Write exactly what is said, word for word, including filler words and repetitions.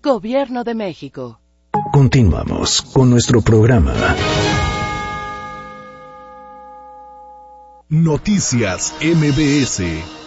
Gobierno de México. Continuamos con nuestro programa. Noticias M B S.